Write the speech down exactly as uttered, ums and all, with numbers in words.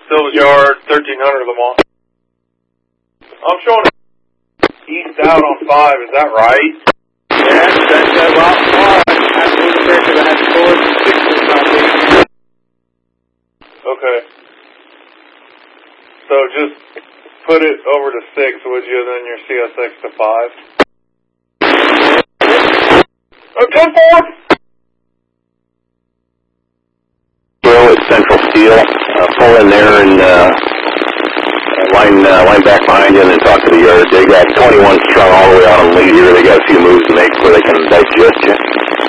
Silva's Yard, thirteen hundred Lamont. I'm showing east out on five, is that right? Yeah, that's about five. I had to move there because I had four and six or something. Okay. So just put it over to six, would you, then your C S X to five? Oh, ten four! At Central Steel, uh, pull in there and uh, line uh, line back behind you and then talk to the yard. They got twenty-one strong all the way out on lead here. They got a few moves to make before they can digest you.